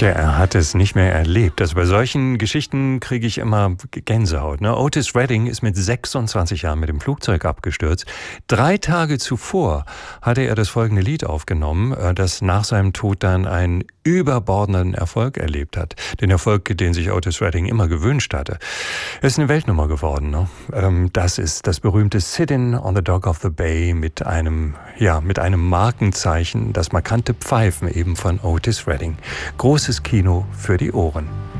Ja, er hat es nicht mehr erlebt. Also bei solchen Geschichten kriege ich immer Gänsehaut. Ne? Otis Redding ist mit 26 Jahren mit dem Flugzeug abgestürzt. 3 Tage zuvor hatte er das folgende Lied aufgenommen, das nach seinem Tod dann einen überbordenden Erfolg erlebt hat. Den Erfolg, den sich Otis Redding immer gewünscht hatte. Er ist eine Weltnummer geworden. Ne? Das ist das berühmte Sittin' on the Dock of the Bay mit einem Markenzeichen, das markante Pfeifen eben von Otis Redding. Großes Kino für die Ohren.